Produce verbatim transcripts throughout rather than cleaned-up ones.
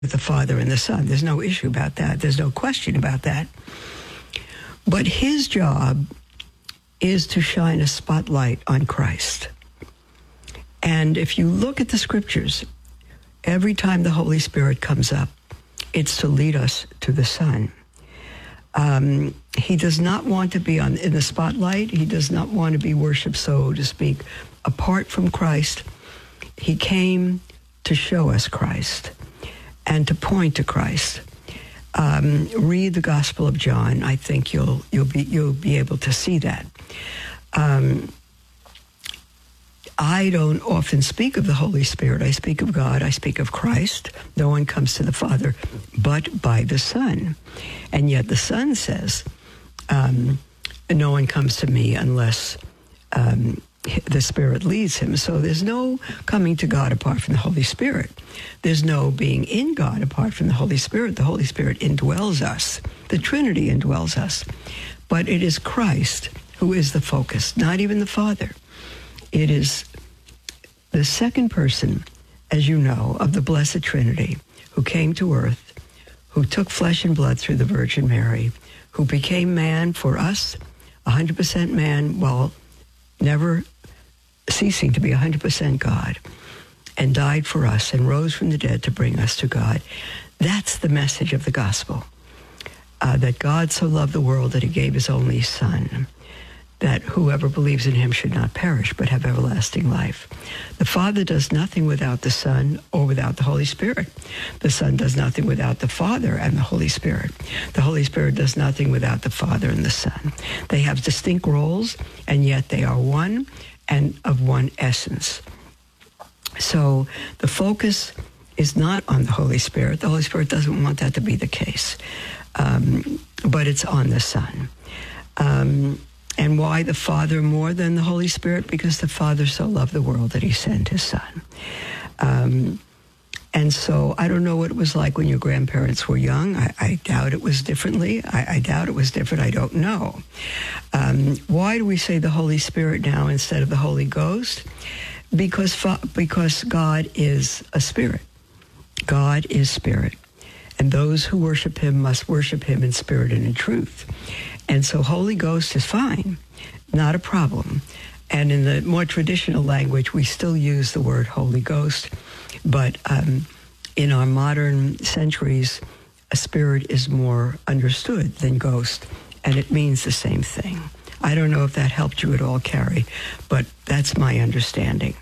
with the Father and the Son. There's no issue about that. There's no question about that. But his job is to shine a spotlight on Christ. And if you look at the scriptures, every time the Holy Spirit comes up, it's to lead us to the Son. Um, he does not want to be on in the spotlight. He does not want to be worshipped, so to speak, apart from Christ. He came to show us Christ and to point to Christ. Um, read the Gospel of John. I think you'll you'll be you'll be able to see that. Um, I don't often speak of the Holy Spirit. I speak of God. I speak of Christ. No one comes to the Father but by the Son. And yet the Son says, um, no one comes to me unless um, the Spirit leads him. So there's no coming to God apart from the Holy Spirit. There's no being in God apart from the Holy Spirit. The Holy Spirit indwells us. The Trinity indwells us. But it is Christ who is the focus, not even the Father. It is the second person, as you know, of the Blessed Trinity, who came to earth, who took flesh and blood through the Virgin Mary, who became man for us, one hundred percent man, while never ceasing to be one hundred percent God, and died for us and rose from the dead to bring us to God. That's the message of the gospel, uh, that God so loved the world that he gave his only Son, that whoever believes in him should not perish, but have everlasting life. The Father does nothing without the Son or without the Holy Spirit. The Son does nothing without the Father and the Holy Spirit. The Holy Spirit does nothing without the Father and the Son. They have distinct roles, and yet they are one and of one essence. So the focus is not on the Holy Spirit. The Holy Spirit doesn't want that to be the case, um, but it's on the Son. Um, And why the Father more than the Holy Spirit? Because the Father so loved the world that he sent his Son. Um, and so I don't know what it was like when your grandparents were young. I, I doubt it was differently. I, I doubt it was different. I don't know. Um, why do we say the Holy Spirit now instead of the Holy Ghost? Because, because God is a spirit. God is spirit. And those who worship him must worship him in spirit and in truth. And so Holy Ghost is fine, not a problem. And in the more traditional language, we still use the word Holy Ghost. But um, in our modern centuries, a spirit is more understood than ghost, and it means the same thing. I don't know if that helped you at all, Carrie, but that's my understanding.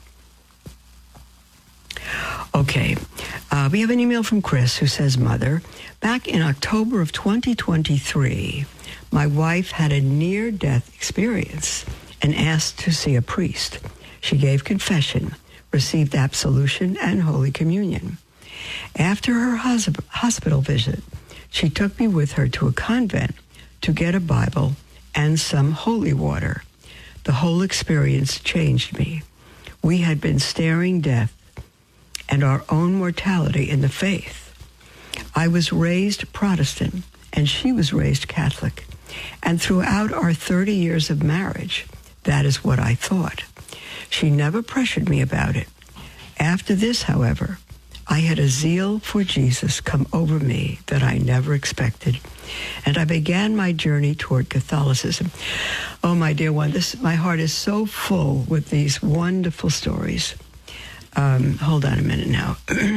Okay, uh, we have an email from Chris who says, Mother, back in October of twenty twenty-three, my wife had a near-death experience and asked to see a priest. She gave confession, received absolution and Holy Communion. After her hos- hospital visit, she took me with her to a convent to get a Bible and some holy water. The whole experience changed me. We had been staring death and our own mortality in the faith. I was raised Protestant, and she was raised Catholic. And throughout our thirty years of marriage, that is what I thought. She never pressured me about it. After this, however, I had a zeal for Jesus come over me that I never expected, and I began my journey toward Catholicism. Oh, my dear one, this my heart is so full with these wonderful stories. Um, hold on a minute now.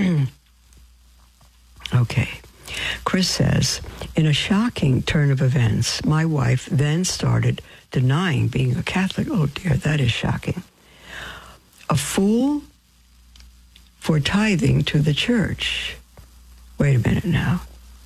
Okay. Chris says, in a shocking turn of events, my wife then started denying being a Catholic. Oh, dear, that is shocking. A fool for tithing to the church. Wait a minute now.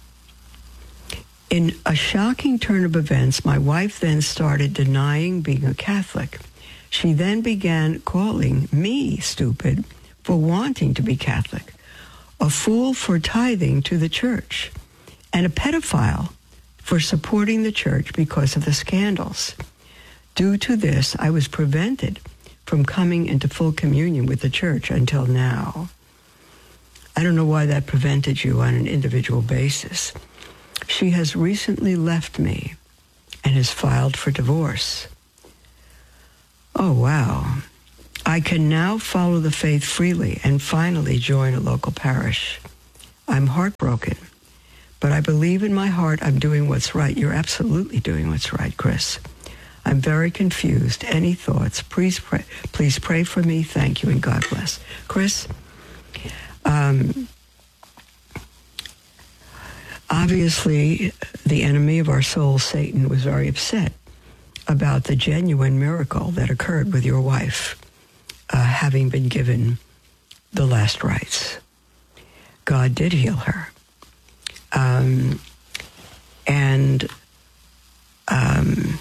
In a shocking turn of events, my wife then started denying being a Catholic. She then began calling me stupid for wanting to be Catholic, a fool for tithing to the church, and a pedophile for supporting the church because of the scandals. Due to this, I was prevented from coming into full communion with the church until now. I don't know why that prevented you on an individual basis. She has recently left me and has filed for divorce. Oh, wow. I can now follow the faith freely and finally join a local parish. I'm heartbroken, but I believe in my heart I'm doing what's right. You're absolutely doing what's right, Chris. I'm very confused. Any thoughts? Please pray, please pray for me. Thank you, and God bless. Chris, um, obviously, the enemy of our soul, Satan, was very upset about the genuine miracle that occurred with your wife uh, having been given the last rites. God did heal her. Um, and um,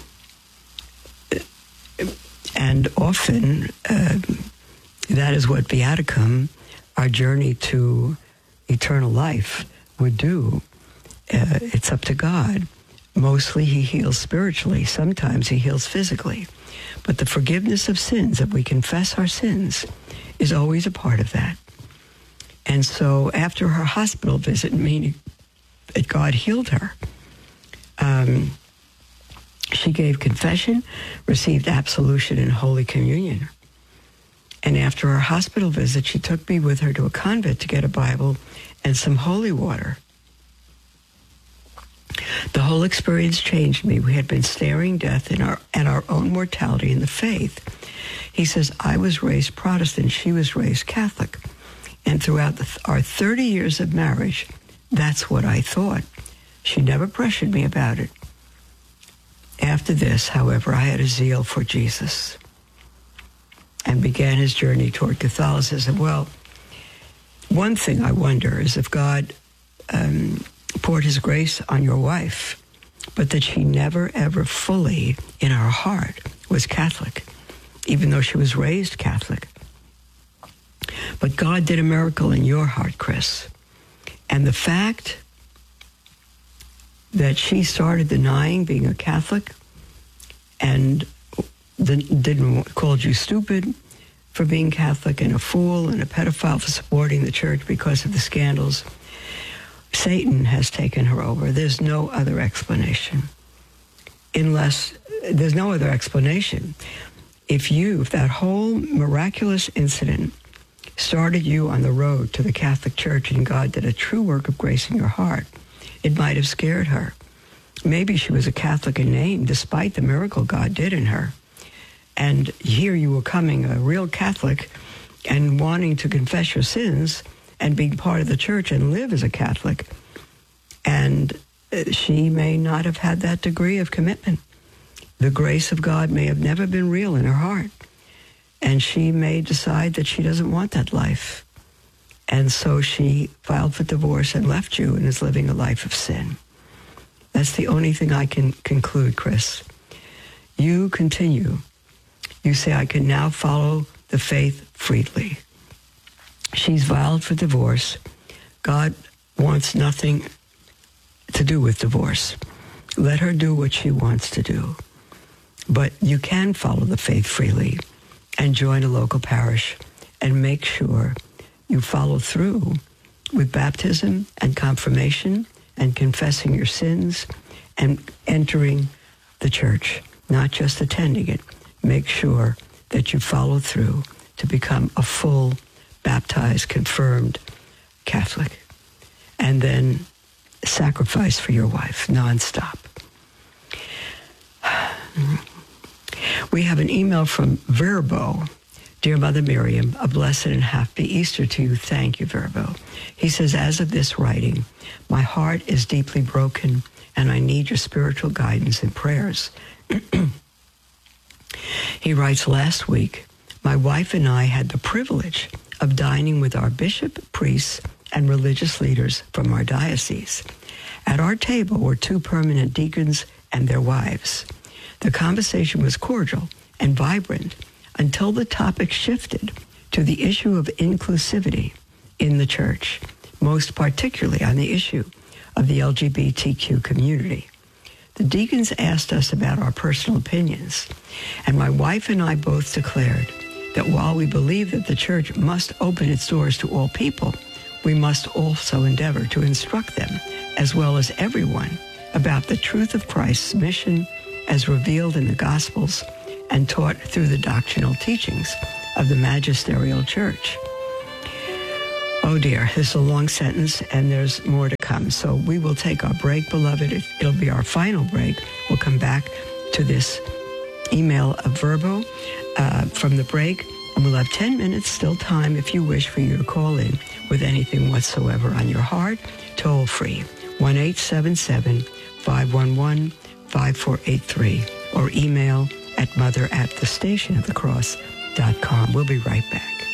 and often uh, that is what Viaticum, our journey to eternal life, would do. Uh, it's up to God. Mostly he heals spiritually. Sometimes he heals physically. But the forgiveness of sins, if we confess our sins, is always a part of that. And so after her hospital visit, meaning that God healed her, um, she gave confession, received absolution and Holy Communion. And after her hospital visit, she took me with her to a convent to get a Bible and some holy water. The whole experience changed me. We had been staring death in our, at our own mortality in the faith. He says, I was raised Protestant, she was raised Catholic. And throughout the, our thirty years of marriage, that's what I thought. She never pressured me about it. After this, however, I had a zeal for Jesus and began his journey toward Catholicism. Well, one thing I wonder is if God um, poured his grace on your wife, but that she never, ever fully in her heart was Catholic, even though she was raised Catholic. But God did a miracle in your heart, Chris. And the fact that she started denying being a Catholic and didn't called you stupid for being Catholic and a fool and a pedophile for supporting the church because of the scandals, Satan has taken her over. There's no other explanation. Unless, there's no other explanation. If you, if that whole miraculous incident started you on the road to the Catholic Church and God did a true work of grace in your heart, it might have scared her. Maybe she was a Catholic in name, despite the miracle God did in her. And here you were coming a real Catholic and wanting to confess your sins and being part of the church and live as a Catholic. And she may not have had that degree of commitment. The grace of God may have never been real in her heart. And she may decide that she doesn't want that life. And so she filed for divorce and left you and is living a life of sin. That's the only thing I can conclude, Chris. You continue. You say, I can now follow the faith freely. She's filed for divorce. God wants nothing to do with divorce. Let her do what she wants to do. But you can follow the faith freely and join a local parish and make sure you follow through with baptism and confirmation and confessing your sins and entering the church, not just attending it. Make sure that you follow through to become a full, baptized, confirmed Catholic. And then sacrifice for your wife nonstop. We have an email from Verbo. Dear Mother Miriam, a blessed and happy Easter to you. Thank you, Verbo. He says, as of this writing, my heart is deeply broken and I need your spiritual guidance and prayers. He writes, last week, my wife and I had the privilege of dining with our bishop, priests, and religious leaders from our diocese. At our table were two permanent deacons and their wives. The conversation was cordial and vibrant until the topic shifted to the issue of inclusivity in the church, most particularly on the issue of the L G B T Q community. The deacons asked us about our personal opinions, and my wife and I both declared that while we believe that the church must open its doors to all people, we must also endeavor to instruct them, as well as everyone, about the truth of Christ's mission as revealed in the Gospels and taught through the doctrinal teachings of the magisterial church. Oh dear, this is a long sentence and there's more to come. So we will take our break, beloved. It, it'll be our final break. We'll come back to this email of Verbo uh, from the break. And we'll have ten minutes, still time, if you wish, for you to call in with anything whatsoever on your heart, toll free, one eight seven seven, five one one, five four eight three, or email at mother at the station of the cross dot com. We'll be right back.